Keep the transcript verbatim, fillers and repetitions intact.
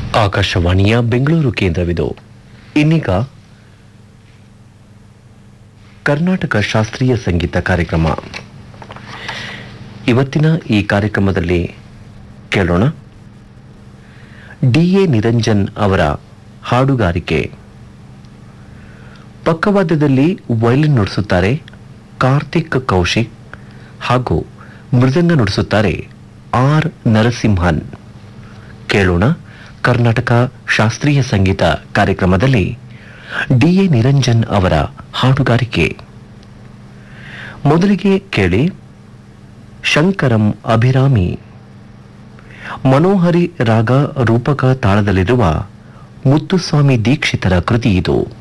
ಆಕಾಶವಾಣಿಯ ಬೆಂಗಳೂರು ಕೇಂದ್ರವಿದು. ಇನ್ನೀಗ ಕರ್ನಾಟಕ ಶಾಸ್ತ್ರೀಯ ಸಂಗೀತ ಕಾರ್ಯಕ್ರಮ. ಇವತ್ತಿನ ಈ ಕಾರ್ಯಕ್ರಮದಲ್ಲಿ ಕೇಳೋಣ ಡಿ ಎ ನಿರಂಜನ್ ಅವರ ಹಾಡುಗಾರಿಕೆ. ಪಕ್ಕವಾದ್ಯದಲ್ಲಿ ವಯಲಿನ್ ನುಡಿಸುತ್ತಾರೆ ಕಾರ್ತಿಕ್ ಕೌಶಿಕ್ ಹಾಗೂ ಮೃದಂಗ ನುಡಿಸುತ್ತಾರೆ ಆರ್ ನರಸಿಂಹನ್. ಕೇಳೋಣ ಕರ್ನಾಟಕ ಶಾಸ್ತ್ರೀಯ ಸಂಗೀತ ಕಾರ್ಯಕ್ರಮದಲ್ಲಿ ಡಿ ಎ ನಿರಂಜನ್ ಅವರ ಹಾಡುಗಾರಿಕೆ. ಮೊದಲಿಗೆ ಕೇಳಿ ಶಂಕರಂ ಅಭಿರಾಮಿ. ಮನೋಹರಿ ರಾಗ ರೂಪಕ ತಾಳದಲ್ಲಿರುವ ಮುತ್ತುಸ್ವಾಮಿ ದೀಕ್ಷಿತರ ಕೃತಿ ಇದು.